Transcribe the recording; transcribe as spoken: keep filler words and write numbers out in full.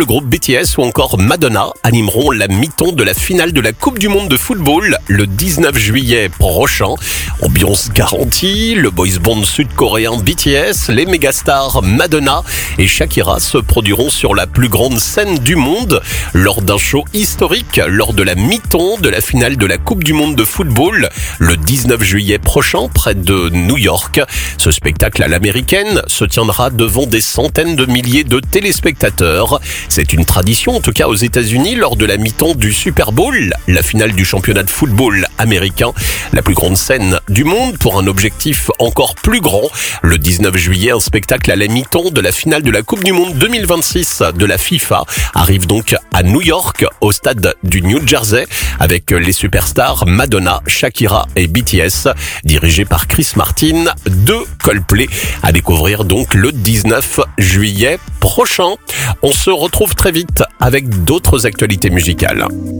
le groupe B T S ou encore Madonna animeront la mi-temps de la finale de la Coupe du Monde de football le dix-neuf juillet prochain. Ambiance garantie, le boys band sud-coréen B T S, les mégastars Madonna et Shakira se produiront sur la plus grande scène du monde lors d'un show historique lors de la mi-temps de la finale de la Coupe du Monde de football le dix-neuf juillet prochain près de New York. Ce spectacle à l'américaine se tiendra devant des centaines de milliers de téléspectateurs. C'est une tradition en tout cas aux États-Unis lors de la mi-temps du Super Bowl, la finale du championnat de football américain, la plus grande scène du monde pour un objectif encore plus grand. Le dix-neuf juillet, un spectacle à la mi-temps de la finale de la Coupe du Monde deux mille vingt-six de la FIFA arrive donc à New York au stade du New Jersey avec les superstars Madonna, Shakira et B T S dirigés par Chris Martin de Coldplay à découvrir donc le dix-neuf juillet prochain. On se retrouve très vite avec d'autres actualités musicales.